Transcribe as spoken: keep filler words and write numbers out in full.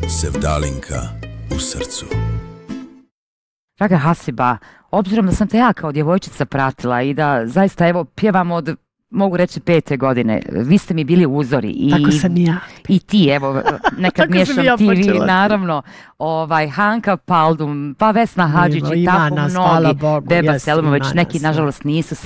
Sevdalinka u srcu. Draga Hasiba, obzirom da sam te ja kao djevojčica pratila i da zaista evo pjevam od, mogu reći, pete godine, vi ste mi bili uzori. I, tako sam i ja. I ti, evo, nekad miješam ja ti, vi, počela. naravno, ovaj, Hanka Paldum, pa Vesna Hadžić i Ima tako nas, mnogi, hvala Bogu, Beba jes, Selimović, ima neki nas, nažalost nisu